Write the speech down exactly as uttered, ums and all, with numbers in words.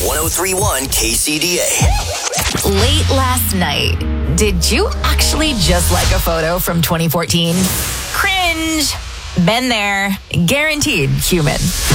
one oh three point one K C D A. Late last night, did you actually just like a photo from twenty fourteen? Cringe. Been there. Guaranteed human.